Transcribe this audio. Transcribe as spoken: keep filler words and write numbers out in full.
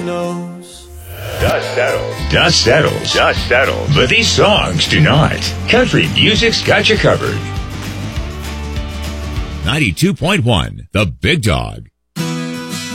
knows. Dust settles. Dust settles. Dust settles. But these songs do not. Country music's got you covered. ninety-two point one, The Big Dog.